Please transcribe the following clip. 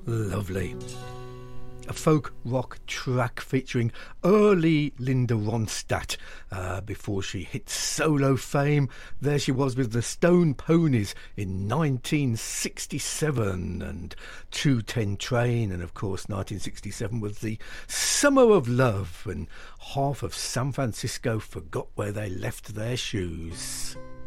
Lovely. A folk rock track featuring early Linda Ronstadt before she hit solo fame. There she was with the Stone Ponies in 1967 and 210 Train, and of course 1967 was the Summer of Love, and half of San Francisco forgot where they left their shoes.